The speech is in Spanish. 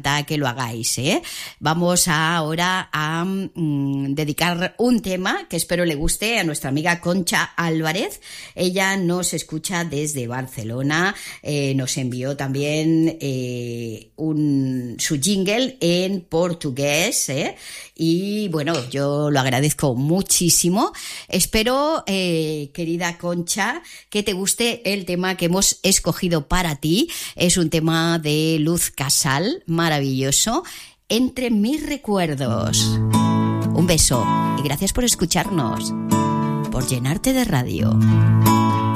encanta que lo hagáis, ¿eh? Vamos ahora a dedicar un tema que espero le guste a nuestra amiga Concha Álvarez. Ella nos escucha desde Barcelona, nos envió también su jingle en portugués, y bueno, yo lo agradezco muchísimo. Espero, querida Concha, que te guste el tema que hemos escogido para ti. Es un tema de Luz Casal, maravilloso, Entre mis recuerdos. Un beso y gracias por escucharnos, por llenarte de radio.